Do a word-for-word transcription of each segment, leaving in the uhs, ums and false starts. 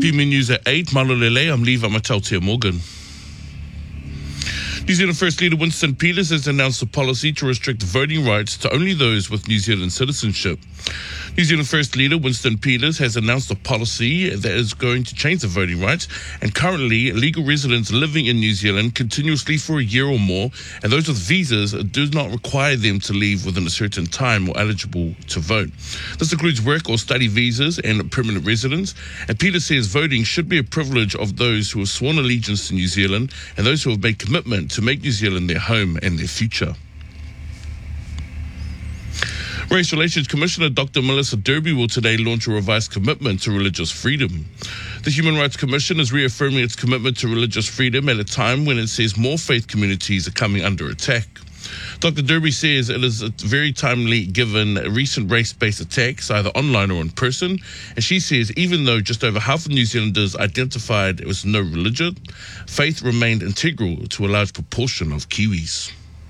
P M News at eight. Malolele, I'm Levi Matautia Morgan. New Zealand First Leader Winston Peters has announced a policy to restrict voting rights to only those with New Zealand citizenship. New Zealand First Leader Winston Peters has announced a policy that is going to change the voting rights, and currently legal residents living in New Zealand continuously for a year or more, and those with visas do not require them to leave within a certain time or eligible to vote. This includes work or study visas and permanent residents, and Peters says voting should be a privilege of those who have sworn allegiance to New Zealand and those who have made commitment to make New Zealand their home and their future. Race Relations Commissioner Doctor Melissa Derby will today launch a revised commitment to religious freedom. The Human Rights Commission is reaffirming its commitment to religious freedom at a time when it says more faith communities are coming under attack. Doctor Derby says it is very timely given recent race-based attacks, either online or in person, and she says even though just over half of New Zealanders identified as no religion, faith remained integral to a large proportion of Kiwis.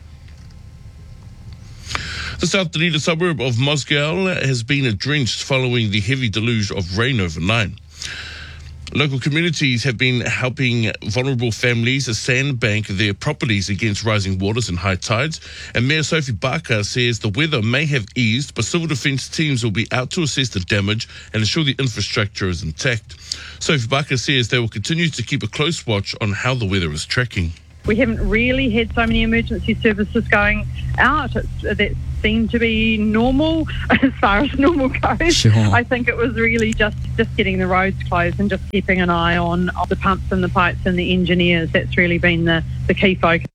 The South Dunedin suburb of Mosgiel has been drenched following the heavy deluge of rain overnight. Local communities have been helping vulnerable families sandbank their properties against rising waters and high tides, and Mayor Sophie Barker says the weather may have eased, but civil defence teams will be out to assess the damage and ensure the infrastructure is intact. Sophie Barker says they will continue to keep a close watch on how the weather is tracking. We haven't really had so many emergency services going out. It's, that seemed to be normal as far as normal goes. Sure. I think it was really just, just getting the roads closed and just keeping an eye on the pumps and the pipes and the engineers. That's really been the, the key focus.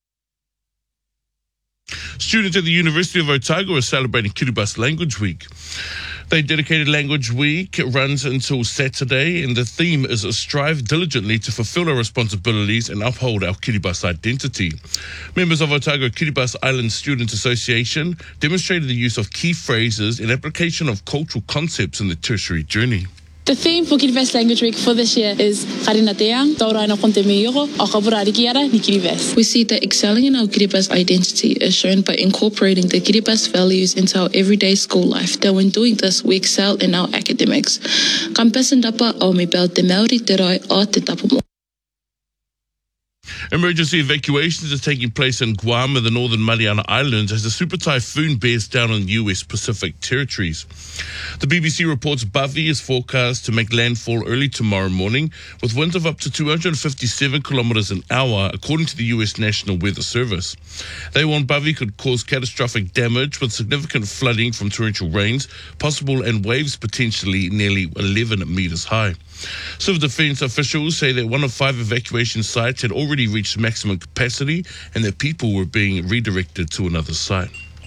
Students at the University of Otago are celebrating Kiribati Language Week. Their dedicated Language Week runs until Saturday, and the theme is strive diligently to fulfill our responsibilities and uphold our Kiribati identity. Members of Otago Kiribati Island Student Association demonstrated the use of key phrases and application of cultural concepts in the tertiary journey. The theme for Kiribati Language Week for this year is Karina Teang, Tauraina Konte Meioro, Akabura Rikiara, Ni Kiribati. We see that excelling in our Kiribati identity is shown by incorporating the Kiribati values into our everyday school life. That when doing this, we excel in our academics. Kampesindapa au me bel te Maori te roi o te tapumo. Emergency evacuations are taking place in Guam and the Northern Mariana Islands as the super typhoon bears down on U S Pacific territories. The B B C reports Buvy is forecast to make landfall early tomorrow morning with winds of up to two hundred fifty-seven kilometers an hour, according to the U S National Weather Service. They warn Buvy could cause catastrophic damage with significant flooding from torrential rains, possible and waves potentially nearly eleven meters high. Civil defence officials say that one of five evacuation sites had already reached maximum capacity and that people were being redirected to another site.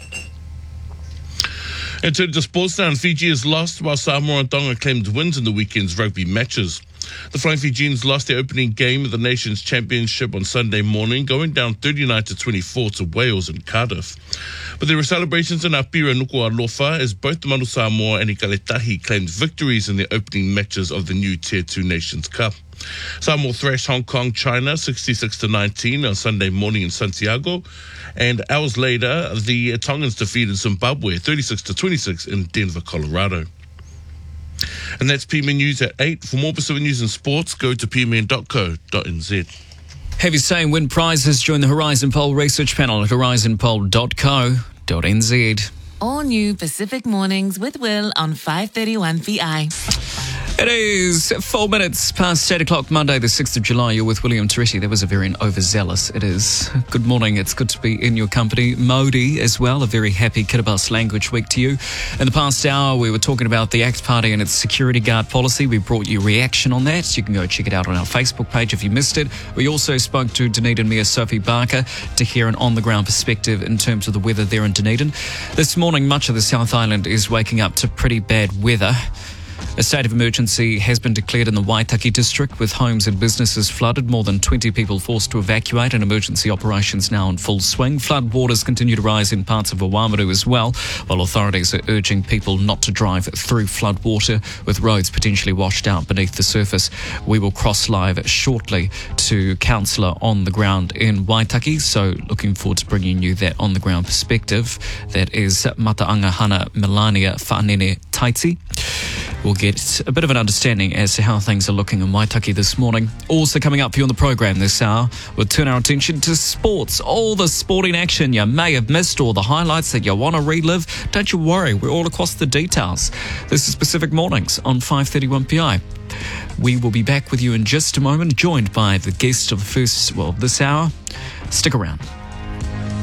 And to the sports now, Fiji has lost while Samoa and Tonga claimed wins in the weekend's rugby matches. The Flying Fijians lost their opening game of the Nations Championship on Sunday morning, going down thirty-nine to twenty-four to Wales and Cardiff. But there were celebrations in Apira Nuku'alofa as both the Manu Samoa and Ikaletahi claimed victories in their opening matches of the new Tier two Nations Cup. Samoa thrashed Hong Kong, China sixty-six to nineteen on Sunday morning in Santiago, and hours later the Tongans defeated Zimbabwe thirty-six to twenty-six in Denver, Colorado. And that's P M N News at eight. For more Pacific News and Sports, go to p m n dot co dot n z. Have your say and win prizes. Join the Horizon Poll research panel at horizon poll dot co dot n z. All new Pacific Mornings with Will on five thirty-one P I. It is four minutes past eight o'clock, Monday, the sixth of July. You're with William Teretti. That was a very overzealous. It is. Good morning. It's good to be in your company. Modi as well. A very happy Kiribati Language Week to you. In the past hour, we were talking about the ACT Party and its security guard policy. We brought you reaction on that. You can go check it out on our Facebook page if you missed it. We also spoke to Dunedin Mayor Sophie Barker to hear an on-the-ground perspective in terms of the weather there in Dunedin. This morning, much of the South Island is waking up to pretty bad weather. A state of emergency has been declared in the Waitaki district with homes and businesses flooded. More than twenty people forced to evacuate and emergency operations now in full swing. Flood waters continue to rise in parts of Oamaru as well, while authorities are urging people not to drive through flood water with roads potentially washed out beneath the surface. We will cross live shortly to Councillor on the ground in Waitaki, so looking forward to bringing you that on the ground perspective. That is Mataanga Hana Melania Whanene Kaiti. We'll get a bit of an understanding as to how things are looking in Waitaki this morning. Also coming up for you on the program this hour, we'll turn our attention to sports. All the sporting action you may have missed or the highlights that you want to relive. Don't you worry, we're all across the details. This is Pacific Mornings on five thirty-one P I. We will be back with you in just a moment, joined by the guest of the first, well, this hour. Stick around.